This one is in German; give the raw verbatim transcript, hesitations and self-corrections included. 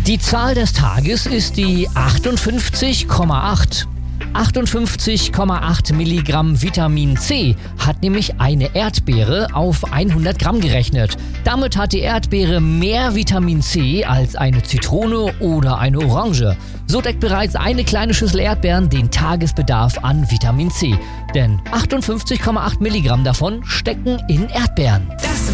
Die Zahl des Tages ist die achtundfünfzig Komma acht. achtundfünfzig Komma acht Milligramm Vitamin C hat nämlich eine Erdbeere auf hundert Gramm gerechnet. Damit hat die Erdbeere mehr Vitamin C als eine Zitrone oder eine Orange. So deckt bereits eine kleine Schüssel Erdbeeren den Tagesbedarf an Vitamin C. Denn achtundfünfzig Komma acht Milligramm davon stecken in Erdbeeren.